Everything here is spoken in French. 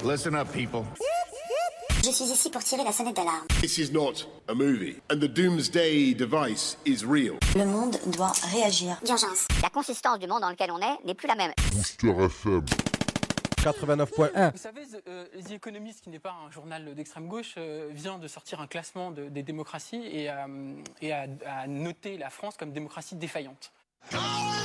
Listen up, people. Je suis ici pour tirer la sonnette d'alarme. This is not a movie, and the doomsday device is real. Le monde doit réagir. D'urgence. La consistance du monde dans lequel on est n'est plus la même. Booster FM 89.1. Vous savez, The Economist, qui n'est pas un journal d'extrême gauche, vient de sortir un classement des démocraties et a noté la France comme démocratie défaillante.